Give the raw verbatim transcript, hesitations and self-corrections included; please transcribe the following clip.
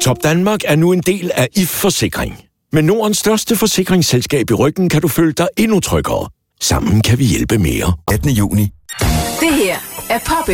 Top Danmark er nu en del af I F Forsikring. Med Nordens største forsikringsselskab i ryggen kan du føle dig endnu tryggere. Sammen kan vi hjælpe mere. attende juni. Det her er Pop